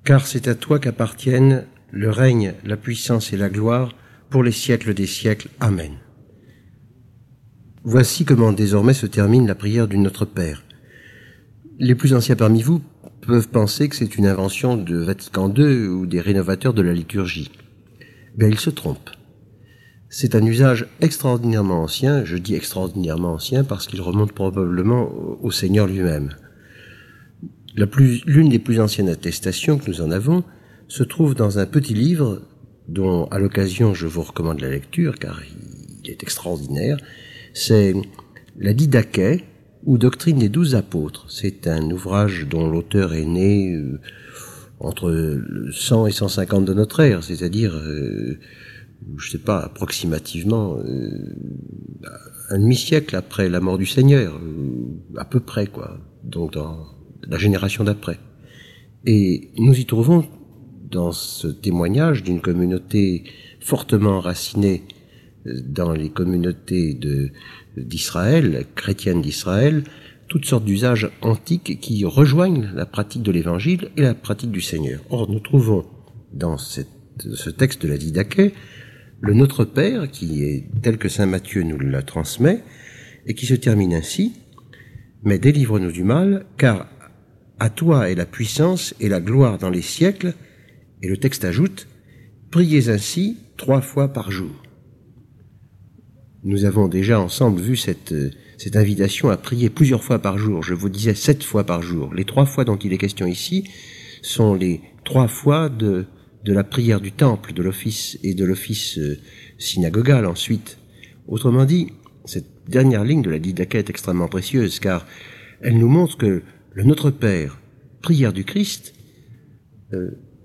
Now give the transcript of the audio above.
Car c'est à toi qu'appartiennent le règne, la puissance et la gloire pour les siècles des siècles. Amen. Voici comment désormais se termine la prière du Notre Père. Les plus anciens parmi vous peuvent penser que c'est une invention de Vatican II ou des rénovateurs de la liturgie. Bien, ils se trompent. C'est un usage extraordinairement ancien, je dis extraordinairement ancien parce qu'il remonte probablement au Seigneur lui-même. L'une des plus anciennes attestations que nous en avons se trouve dans un petit livre dont, à l'occasion, je vous recommande la lecture car il est extraordinaire. C'est la Didaché ou Doctrine des 12 apôtres. C'est un ouvrage dont l'auteur est né entre 100 et 150 de notre ère, c'est-à-dire, je sais pas, approximativement un demi-siècle après la mort du Seigneur, à peu près, quoi. Donc dans la génération d'après. Et nous y trouvons dans ce témoignage d'une communauté fortement enracinée dans les communautés d'Israël, chrétiennes d'Israël, toutes sortes d'usages antiques qui rejoignent la pratique de l'Évangile et la pratique du Seigneur. Or, nous trouvons dans ce texte de la Didaché le Notre Père, qui est tel que saint Matthieu nous la transmet, et qui se termine ainsi: « Mais délivre-nous du mal, car à toi est la puissance et la gloire dans les siècles. » Et le texte ajoute: « Priez ainsi 3 fois par jour. » Nous avons déjà ensemble vu cette invitation à prier plusieurs fois par jour. Je vous disais 7 fois par jour. Les 3 fois dont il est question ici sont les 3 fois de la prière du temple, de l'office et de l'office synagogal ensuite. Autrement dit, cette dernière ligne de la Didaché est extrêmement précieuse car elle nous montre que le Notre Père, prière du Christ,